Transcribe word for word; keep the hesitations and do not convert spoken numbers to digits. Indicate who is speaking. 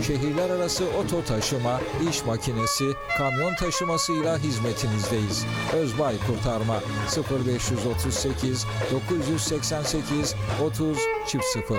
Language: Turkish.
Speaker 1: şehirler arası oto taşıma, iş makinesi, kamyon taşımasıyla hizmetinizdeyiz. Özbay Kurtarma sıfır beş otuz sekiz dokuz seksen sekiz otuz sıfır